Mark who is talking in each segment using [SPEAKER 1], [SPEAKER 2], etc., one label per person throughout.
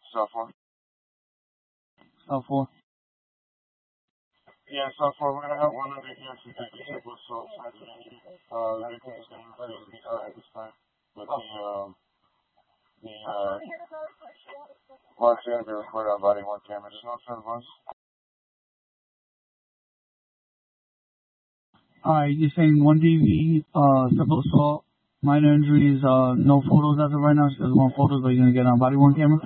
[SPEAKER 1] South 4.
[SPEAKER 2] South 4.
[SPEAKER 1] Yeah, South 4, we're going to have one other here to take a simple assault. Everything is going to be ready to be at this time. But the marks are going to be recorded on body worn camera. Just not for the bus.
[SPEAKER 2] Alright, you're saying 1 DV, simple assault, minor injuries, no photos as of right now. She doesn't want photos, but you're going to get on body worn camera?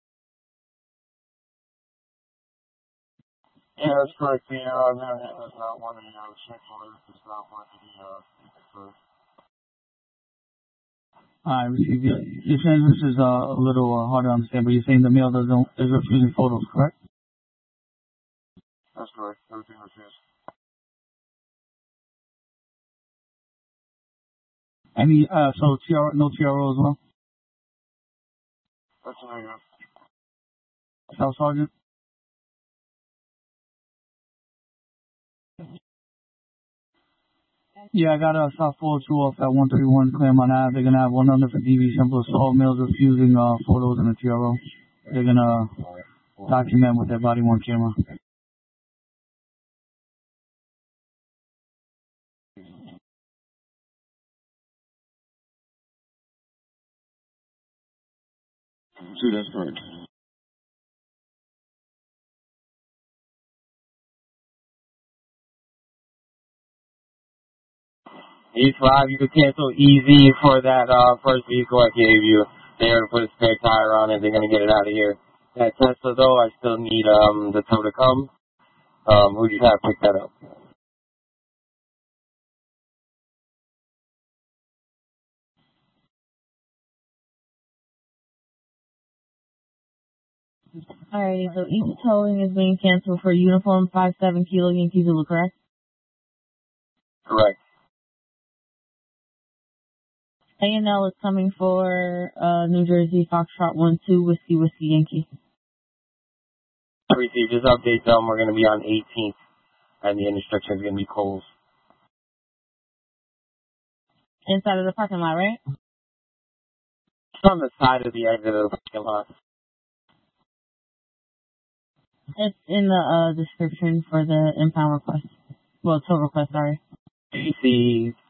[SPEAKER 1] Yeah, that's correct. The manhunt does not want any restriction orders. Does not want to be first.
[SPEAKER 2] Alright, receive it. You're saying this is a little hard to understand, but you're saying the male is refusing photos, correct?
[SPEAKER 1] That's correct. Everything refused.
[SPEAKER 2] Any, so no TRO as well?
[SPEAKER 1] That's a negative.
[SPEAKER 2] Staff Sergeant? Yeah, I got a South 402 off at 131 Claremont Ave. They're gonna have one under for DV simple assault, males refusing photos in the TRO. They're gonna document with their body worn camera.
[SPEAKER 1] Two, that's correct.
[SPEAKER 3] E5, you could cancel easy for that first vehicle I gave you. They're going to put a spare tire on it. They're going to get it out of here. That Tesla, though, I still need the tow to come. Who do you have pick that up?
[SPEAKER 4] Alrighty, so each towing is being canceled for uniform 57 Kilo Yankee Zulu, correct?
[SPEAKER 3] Correct.
[SPEAKER 4] A&L is coming for New Jersey Foxtrot 1-2 Whiskey Yankee.
[SPEAKER 3] Receive, just update them. We're going to be on 18th, and the intersection is going to be Coles.
[SPEAKER 4] Inside of the parking lot, right?
[SPEAKER 3] It's on the side of the exit of the parking lot.
[SPEAKER 4] It's in the description for the impound request. Well, tow request, sorry.
[SPEAKER 3] AC